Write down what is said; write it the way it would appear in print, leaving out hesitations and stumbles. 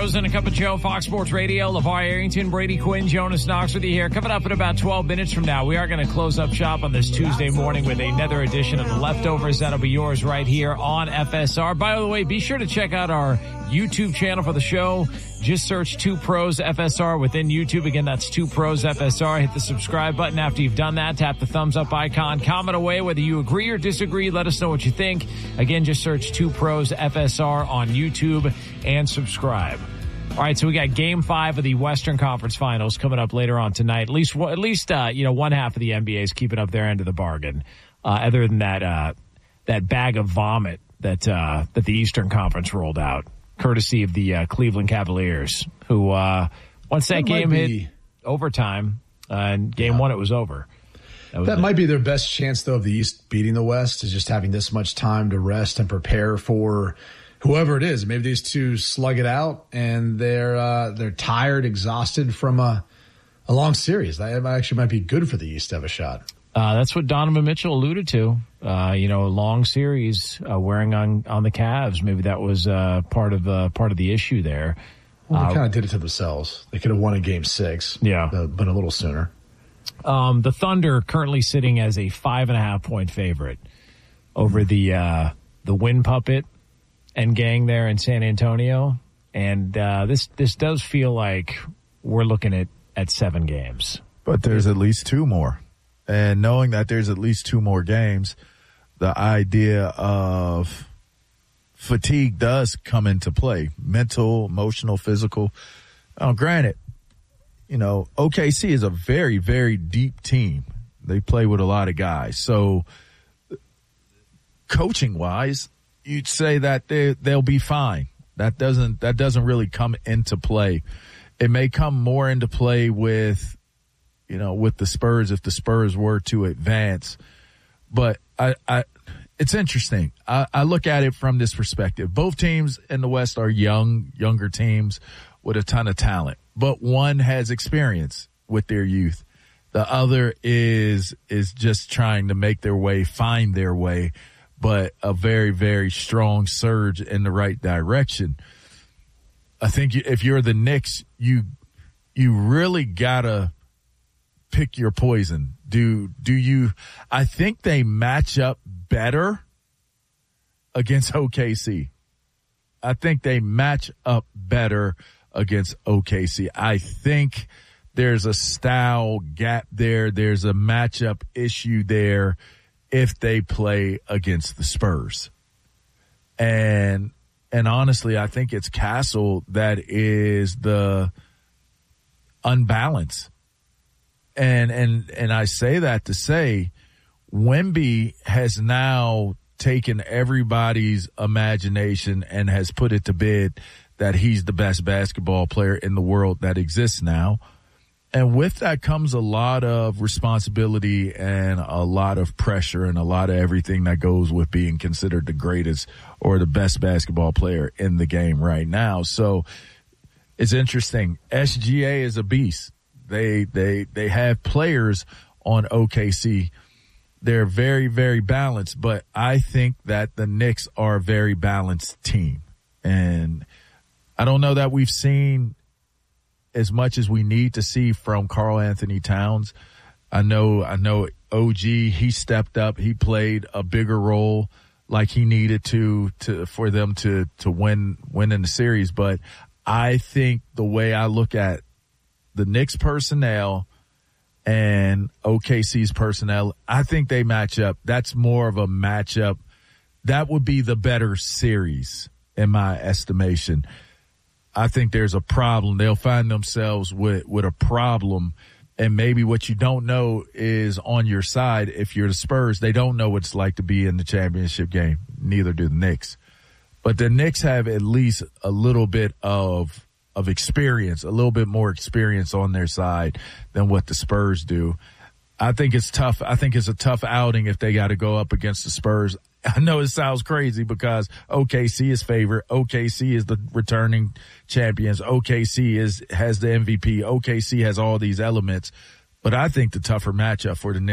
Pros and a Cup of Joe, Fox Sports Radio. LeVar Arrington, Brady Quinn, Jonas Knox with you here. Coming up in about 12 minutes from now, we are going to close up shop on this Tuesday morning with another edition of The Leftovers. That'll be yours right here on FSR. By the way, be sure to check out our YouTube channel for the show. Just search 2 Pros FSR within YouTube. Again, that's 2 Pros FSR. Hit the subscribe button. After you've done that, tap the thumbs up icon. Comment away whether you agree or disagree. Let us know what you think. Again, just search 2 Pros FSR on YouTube and subscribe. All right, so we got Game 5 of the Western Conference Finals coming up later on tonight. At least one half of the NBA is keeping up their end of the bargain. Other than that bag of vomit that the Eastern Conference rolled out, courtesy of the Cleveland Cavaliers, who once that game hit overtime, and Game 1 it was over. That might be their best chance, though, of the East beating the West, is just having this much time to rest and prepare for whoever it is. Maybe these two slug it out, and they're tired, exhausted from a long series. That actually might be good for the East to have a shot. That's what Donovan Mitchell alluded to. A long series wearing on the Cavs. Maybe that was part of the issue there. Well, they kind of did it to themselves. They could have won in Game 6. Yeah, but a little sooner. The Thunder currently sitting as a 5.5-point favorite over the Win Puppet and gang there in San Antonio, and this does feel like we're looking at 7 games. But there's at least 2 more. And knowing that there's at least 2 more games, the idea of fatigue does come into play. Mental, emotional, physical. Granted, OKC is a very, very deep team. They play with a lot of guys. So coaching-wise, you'd say that they'll be fine. That doesn't really come into play. It may come more into play with the Spurs if the Spurs were to advance. But it's interesting. I look at it from this perspective. Both teams in the West are younger teams with a ton of talent, but one has experience with their youth. The other is just trying to make their way, find their way, but a very, very strong surge in the right direction. I think if you're the Knicks, you really gotta pick your poison. Do you? I think they match up better against OKC. I think they match up better against OKC. I think there's a style gap there. There's a matchup issue there if they play against the Spurs. And honestly, I think it's Castle that is the unbalance. And I say that to say Wemby has now taken everybody's imagination and has put it to bed that he's the best basketball player in the world that exists now. And with that comes a lot of responsibility and a lot of pressure and a lot of everything that goes with being considered the greatest or the best basketball player in the game right now. So it's interesting. SGA is a beast. They have players on OKC. They're very, very balanced, but I think that the Knicks are a very balanced team. And I don't know that we've seen as much as we need to see from Karl Anthony Towns. I know OG, he stepped up. He played a bigger role like he needed to for them to win in the series. But I think the way I look at the Knicks personnel and OKC's personnel, I think they match up. That's more of a matchup. That would be the better series in my estimation. I think there's a problem. They'll find themselves with a problem. And maybe what you don't know is on your side. If you're the Spurs, they don't know what it's like to be in the championship game. Neither do the Knicks. But the Knicks have at least a little bit of experience, a little bit more experience on their side than what the Spurs do. I think it's tough. I think it's a tough outing if they got to go up against the Spurs. I know it sounds crazy because OKC is favorite. OKC is the returning champions. OKC has the MVP. OKC has all these elements. But I think the tougher matchup for the Knicks